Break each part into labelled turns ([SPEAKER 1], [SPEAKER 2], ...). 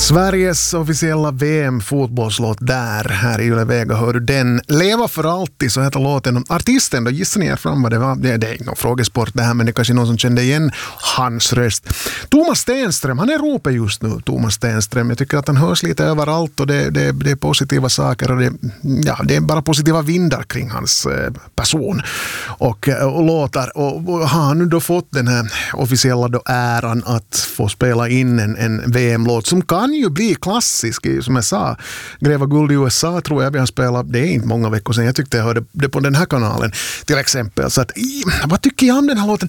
[SPEAKER 1] Sveriges officiella VM-fotbollslåt där. Här i Yle Vega hör du den. Leva för alltid, så heter låten. Artisten, då gissar ni er fram vad det var. Det är ingen frågesport det här, men det är kanske någon som kände igen hans röst. Thomas Stenström, han är rope just nu, Thomas Stenström. Jag tycker att han hörs lite överallt och det är positiva saker och det är bara positiva vindar kring hans person och låtar. Och har han nu då fått den här officiella då äran att få spela in en VM-låt som kan ju bli klassisk, som jag sa. Gräva guld i USA tror jag vi har spelat, det är inte många veckor sedan. Jag tyckte jag hörde det på den här kanalen till exempel. Så att, vad tycker jag om den här låten?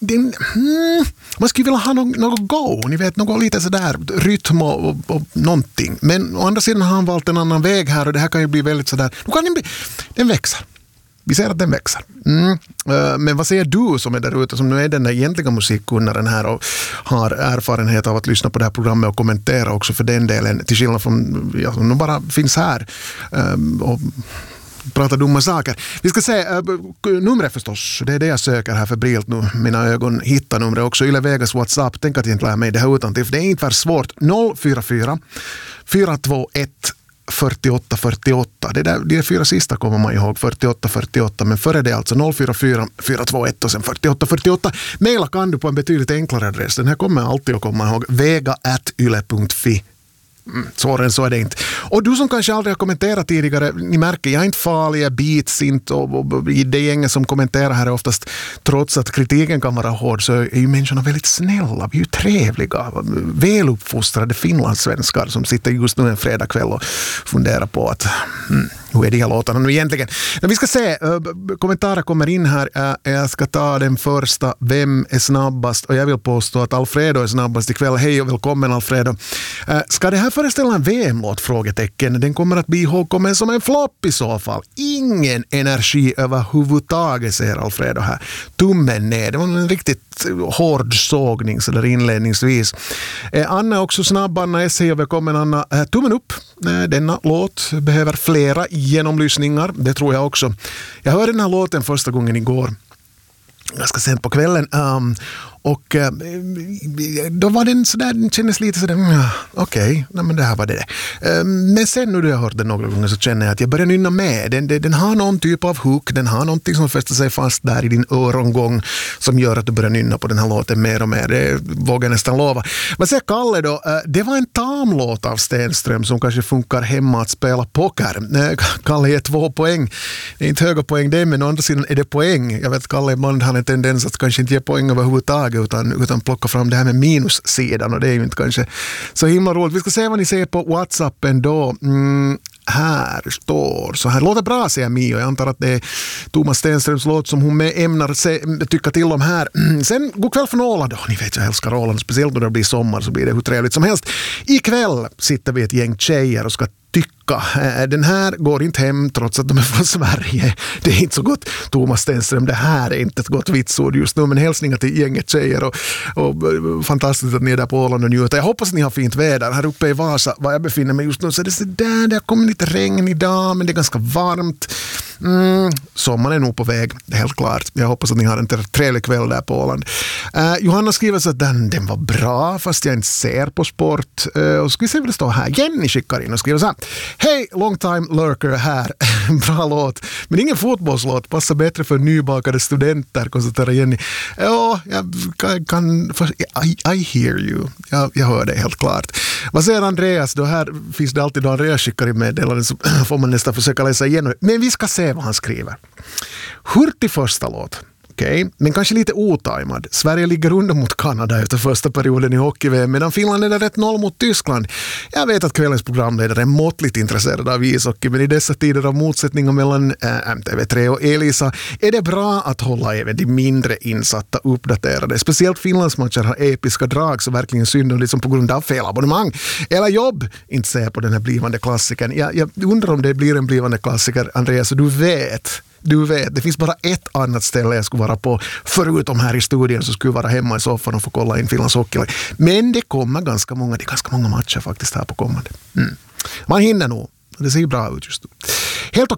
[SPEAKER 1] Man skulle vilja ha något go, ni vet, något lite sådär rytm och någonting. Men å andra sidan har han valt en annan väg här och det här kan ju bli väldigt sådär, då kan den växer. Vi ser att den växer. Men vad säger du som är där ute, som nu är den där egentliga musikkunnaren här och har erfarenhet av att lyssna på det här programmet och kommentera också för den delen, till skillnad från som nu bara finns här och pratar dumma saker. Vi ska se numret förstås. Det är det jag söker här febrilt nu. Mina ögon hittar numret också. Yle Vegas WhatsApp. Tänk att jag inte lär mig det här utan till. För det är inte för svårt. 044 421 4848. De fyra sista kommer man ihåg. 4848. Men före det alltså 044 421 och sen 4848. Maila kan du på en betydligt enklare adress. Den här kommer alltid att komma ihåg. vega@yle.fi. Svårare så är det inte. Och du som kanske aldrig har kommenterat tidigare, ni märker, jag är inte farlig, jag bits inte och i det gänget som kommenterar här är oftast, trots att kritiken kan vara hård, så är ju människorna väldigt snälla, vi är ju trevliga, väluppfostrade finlandssvenskar som sitter just nu en fredagkväll och funderar på att hur är de här låtarna nu egentligen? Men vi ska se, kommentarer kommer in här. Jag ska ta den första. Vem är snabbast? Och jag vill påstå att Alfredo är snabbast ikväll. Hej och välkommen Alfredo. Ska det här föreställa en VM-låt? Frågetecken. Den kommer att bli ihågkommen som en flopp i så fall. Ingen energi överhuvudtaget, säger Alfredo här. Tummen ner. Det var en riktigt hård sågning så där inledningsvis. Anna är också snabb. Anna S. Hej och välkommen Anna. Tummen upp. Denna låt behöver flera genomlyssningar, det tror jag också. Jag hörde den här låten första gången igår, ganska sent på kvällen, och då var den sådär, den kändes lite sådär, okej, men det här var det. Men sen nu då jag hört den några gånger så känner jag att jag börjar nynna med. Den har någon typ av hook, den har någonting som fäster sig fast där i din örongång som gör att du börjar nynna på den här låten mer och mer. Det vågar jag nästan lova. Vad säger Kalle då? Det var en tamlåt av Stenström som kanske funkar hemma att spela poker. Kalle ger 2 poäng. Det är inte höga poäng det, men å andra sidan är det poäng. Jag vet Kalle ibland har en tendens att kanske inte ge poäng överhuvudtaget utan plocka fram det här med minussidan och det är ju inte kanske så himla roligt. Vi ska se vad ni ser på WhatsAppen då. Här står så här. Låter bra, säger Mio. Jag antar att det är Thomas Stenströms låt som hon ämnar tycka till om här. Sen, god kväll från Åland. Ni vet, jag älskar Åland. Speciellt när det blir sommar så blir det hur trevligt som helst. Ikväll sitter vi ett gäng tjejer och ska tycka. Den här går inte hem trots att de är från Sverige. Det är inte så gott, Thomas Stenström. Det här är inte ett gott vitsord just nu, men hälsningar till gänget tjejer och fantastiskt att ni är där på Åland och njuter. Jag hoppas att ni har fint väder. Här uppe i Vasa, var jag befinner mig just nu, så det är så där, det kommer lite regn idag, men det är ganska varmt. Sommaren är nog på väg, helt klart. Jag hoppas att ni har en trevlig kväll där på Åland. Johanna skriver så att den var bra fast jag inte ser på sport. Och ska vi se vad det står här. Jenny skickar in och skriver så här. Hej, long time lurker här. Bra låt. Men ingen fotbollslåt. Passar bättre för nybakade studenter, konstaterar Jenny. Ja, jag kan I hear you. Jag hör det helt klart. Vad säger Andreas? Då här finns det alltid då Andreas skickar in meddelanden, så får man nästan försöka läsa igenom. Men vi ska se vad han skriver. Hurtig första låt. Okej, men kanske lite otajmad. Sverige ligger under mot Kanada efter första perioden i hockey-VM, medan Finland är 1-0 mot Tyskland. Jag vet att kvällens programledare är måttligt intresserad av ishockey, men i dessa tider av motsättningar mellan MTV3 och Elisa är det bra att hålla även de mindre insatta uppdaterade. Speciellt Finlandsmatcher har episka drag, så verkligen synd om liksom på grund av fel abonnemang eller jobb inte ser på den här blivande klassikern. Jag undrar om det blir en blivande klassiker, Andreas, och du vet, det finns bara ett annat ställe jag skulle vara på förutom här i studion, så skulle jag vara hemma i soffan och få kolla in Finlands hockeylag. Men det kommer ganska många matcher faktiskt här på kommande. Man hinner nog. Det ser ju bra ut just nu. Helt